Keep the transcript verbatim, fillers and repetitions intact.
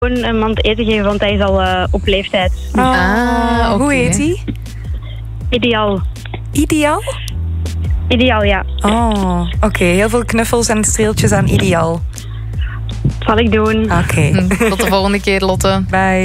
gewoon een man te eten geven, want hij is al uh, op leeftijd. Oh, Ah, oké. Hoe heet hij? Ideaal. Ideaal? Ideaal, ja. Oh, oké. Okay. Heel veel knuffels en streeltjes aan Ideaal. Dat zal ik doen. Oké. Okay. Tot de volgende keer, Lotte. Bye.